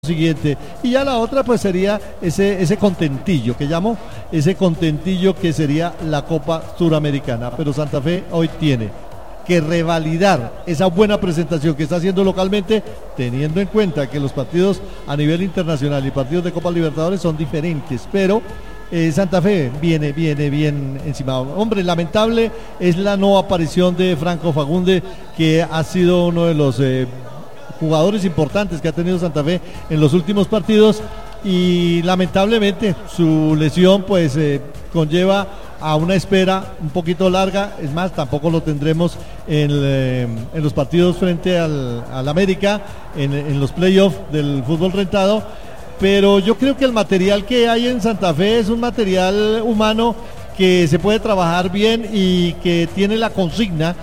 siguiente, y ya la otra pues sería ese contentillo que llamo, ese contentillo que sería la Copa Suramericana. Pero Santa Fe hoy tiene que revalidar esa buena presentación que está haciendo localmente, teniendo en cuenta que los partidos a nivel internacional y partidos de Copa Libertadores son diferentes, pero Santa Fe viene bien encima. Hombre, lamentable es la no aparición de Franco Fagunde, que ha sido uno de los jugadores importantes que ha tenido Santa Fe en los últimos partidos, y lamentablemente su lesión pues conlleva a una espera un poquito larga. Es más, tampoco lo tendremos en los partidos frente al América, en los playoffs del fútbol rentado, pero yo creo que el material que hay en Santa Fe es un material humano que se puede trabajar bien y que tiene la consigna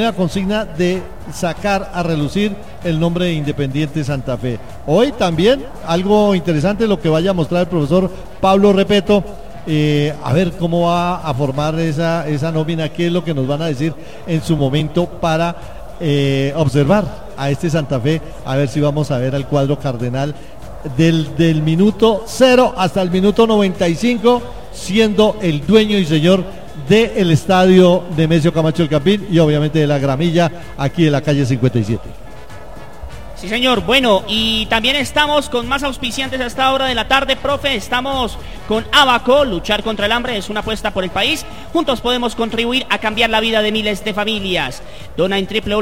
de sacar a relucir el nombre de Independiente Santa Fe. Hoy también algo interesante lo que vaya a mostrar el profesor Pablo Repeto, a ver cómo va a formar esa nómina, qué es lo que nos van a decir en su momento para observar a este Santa Fe, a ver si vamos a ver al cuadro cardenal del minuto 0 hasta el minuto 95, siendo el dueño y señor del estadio Nemesio Camacho El Campín y obviamente de la gramilla aquí en la calle 57. Sí, señor. Bueno, y también estamos con más auspiciantes a esta hora de la tarde, profe. Estamos con Abaco. Luchar contra el hambre es una apuesta por el país. Juntos podemos contribuir a cambiar la vida de miles de familias. Dona en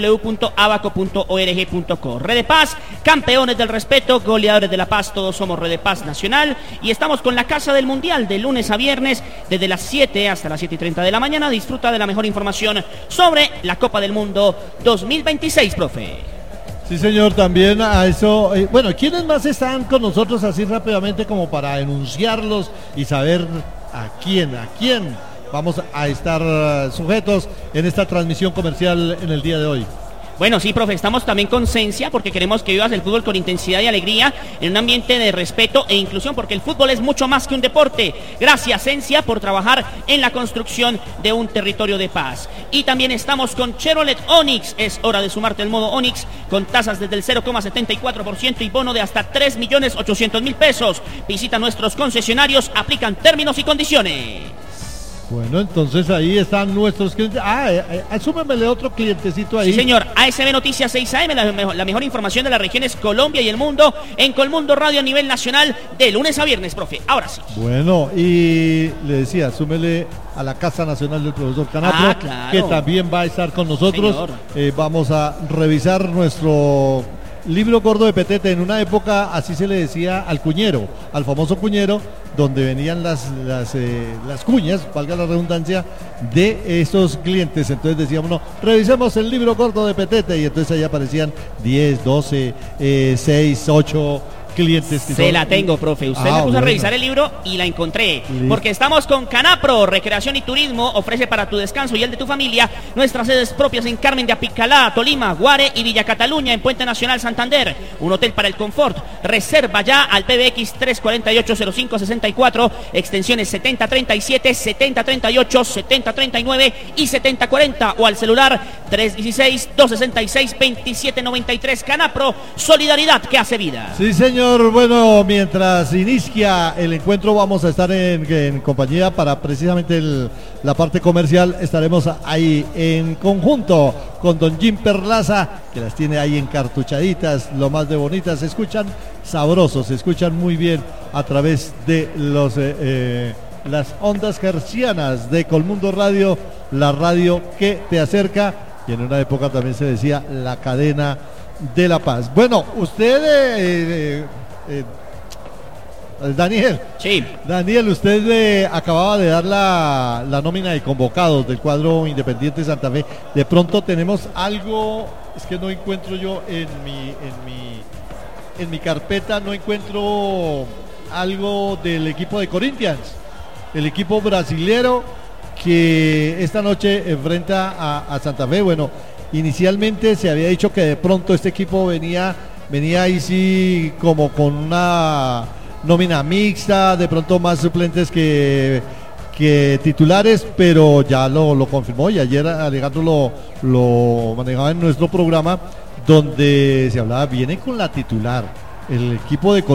www.abaco.org.co. Red de Paz, campeones del respeto, goleadores de la paz. Todos somos Red de Paz Nacional. Y estamos con la Casa del Mundial de lunes a viernes, desde las 7 hasta las 7:30 de la mañana. Disfruta de la mejor información sobre la Copa del Mundo 2026, profe. Sí, señor, también a eso. Bueno, ¿quiénes más están con nosotros así rápidamente como para enunciarlos y saber a quién vamos a estar sujetos en esta transmisión comercial en el día de hoy? Bueno, sí, profe, estamos también con Cencia porque queremos que vivas el fútbol con intensidad y alegría en un ambiente de respeto e inclusión, porque el fútbol es mucho más que un deporte. Gracias, Cencia, por trabajar en la construcción de un territorio de paz. Y también estamos con Chevrolet Onix. Es hora de sumarte al modo Onix con tasas desde el 0,74% y bono de hasta 3.800.000 pesos. Visita nuestros concesionarios, aplican términos y condiciones. Bueno, entonces ahí están nuestros clientes. Súmemele otro clientecito ahí. Sí, señor. ASB Noticias 6 AM, la mejor información de las regiones Colombia y el mundo en Colmundo Radio a nivel nacional de lunes a viernes, profe. Ahora sí. Bueno, y le decía, súmele a la Casa Nacional del Profesor Canapro, claro, que también va a estar con nosotros. Vamos a revisar nuestro libro gordo de Petete. En una época así se le decía al cuñero, al famoso cuñero, donde venían las cuñas, valga la redundancia, de esos clientes. Entonces decíamos, no, revisemos el libro gordo de Petete, y entonces ahí aparecían 10, 12, 6, 8 clientes. Se la tengo, profe. Usted me puso a revisar el libro y la encontré. Listo. Porque estamos con Canapro, Recreación y Turismo. Ofrece para tu descanso y el de tu familia nuestras sedes propias en Carmen de Apicalá, Tolima, Guare y Villa Cataluña, en Puente Nacional Santander. Un hotel para el confort. Reserva ya al PBX 348-0564, extensiones 7037, 7038, 7039 y 7040, o al celular 316-266-2793. Canapro, solidaridad que hace vida. Sí, señor. Bueno, mientras inicia el encuentro vamos a estar en compañía para precisamente la parte comercial. Estaremos ahí en conjunto con don Jim Perlaza, que las tiene ahí encartuchaditas, lo más de bonitas. Se escuchan sabrosos, se escuchan muy bien a través de las ondas hercianas de Colmundo Radio, la radio que te acerca, y en una época también se decía la cadena de la paz. Bueno, usted Daniel. Sí. Daniel, usted acababa de dar la nómina de convocados del cuadro Independiente Santa Fe. De pronto tenemos algo, es que no encuentro yo en mi carpeta, no encuentro algo del equipo de Corinthians, el equipo brasilero que esta noche enfrenta a Santa Fe. Bueno, inicialmente se había dicho que de pronto este equipo venía ahí sí como con una nómina mixta, de pronto más suplentes que titulares, pero ya lo confirmó, y ayer Alejandro lo manejaba en nuestro programa, donde se hablaba, viene con la titular, el equipo de